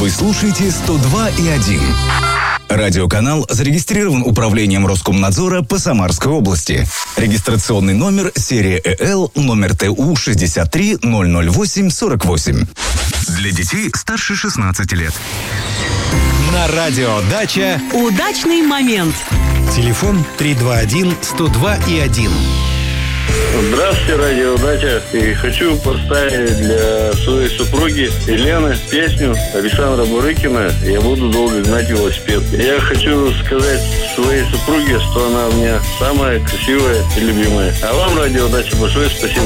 Вы слушаете 102,1. Радиоканал зарегистрирован Управлением Роскомнадзора по Самарской области. Регистрационный номер серия ЭЛ номер ТУ 63-008-48. Для детей старше 16 лет. На радиодача «Удачный момент». Телефон 321-102,1. Здравствуйте, радиодача. И хочу поставить для своей супруги Елены песню Александра Бурыкина «Я буду долго гнать велосипед». Я хочу сказать своей супруге, что она у меня самая красивая и любимая. А вам, радиодача, большое спасибо.